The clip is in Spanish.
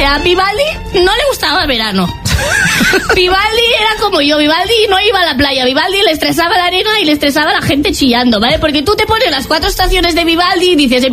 A Vivaldi no le gustaba el verano. Vivaldi era como yo, Vivaldi no iba a la playa, Vivaldi le estresaba la arena y le estresaba la gente chillando, ¿vale? Porque tú te pones las 4 estaciones de Vivaldi y dices...